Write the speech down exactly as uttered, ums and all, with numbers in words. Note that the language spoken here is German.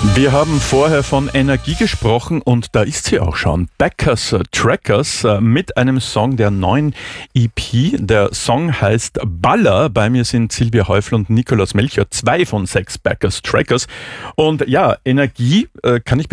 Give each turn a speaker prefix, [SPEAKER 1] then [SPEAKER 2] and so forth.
[SPEAKER 1] Wir haben vorher von Energie gesprochen und da ist sie auch schon. Backers Trackers mit einem Song der neuen E P. Der Song heißt Baller. Bei mir sind Silvia Häufl und Nikolaus Melcher, zwei von sechs Backers Trackers. Und ja, Energie äh, kann ich